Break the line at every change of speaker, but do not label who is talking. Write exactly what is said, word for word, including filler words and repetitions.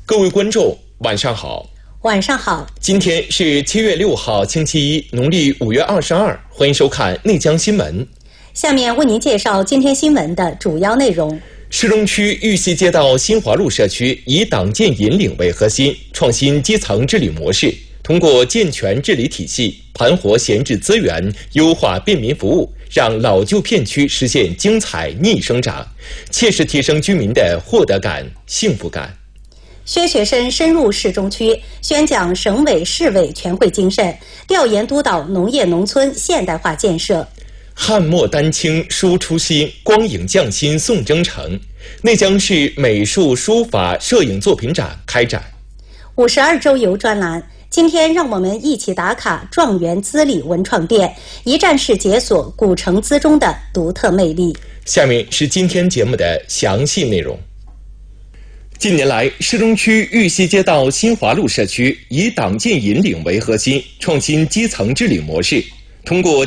各位观众，晚上好。
晚上好。
今天是七月六号，星期一，农历五月二十二。欢迎收看内江新闻。
下面为您介绍今天新闻的主要内容。
市中区玉溪街道新华路社区以党建引领为核心，创新基层治理模式，通过健全治理体系，盘活闲置资源，优化便民服务，让老旧片区实现精彩逆生长，切实提升居民的获得感、幸福感。
薛学深深入市中区，宣讲省委市委全会精神，调研督导农业农村现代化建设。
汉墨丹青书初心，光影匠心送征程。内江市美术、书法、摄影作品展开展。
五十二周游专栏，今天让我们一起打卡状元资礼文创店，一站式解锁古城资中的独特魅力。
下面是今天节目的详细内容。近年来，市中区玉溪街道新华路社区以党建引领为核心，创新基层治理模式，通过